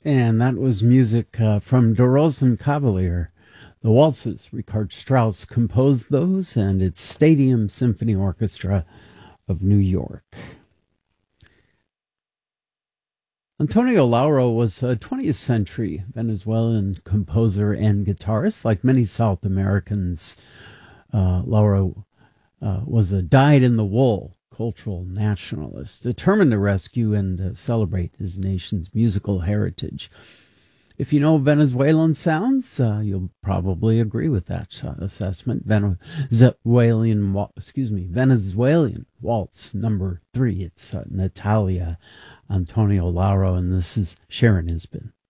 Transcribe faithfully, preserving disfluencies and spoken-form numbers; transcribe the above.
And that was music uh, from Der Rosenkavalier. The waltzes, Richard Strauss composed those, and it's Stadium Symphony Orchestra of New York. Antonio Lauro was a twentieth century Venezuelan composer and guitarist. Like many South Americans, uh, Lauro uh, was a dyed-in-the-wool cultural nationalist, determined to rescue and uh, celebrate his nation's musical heritage. If you know Venezuelan sounds, uh, you'll probably agree with that uh, assessment. Venezuelan, excuse me, Venezuelan Waltz number three. It's uh, Natalia Antonio Lauro, and this is Sharon Isbin.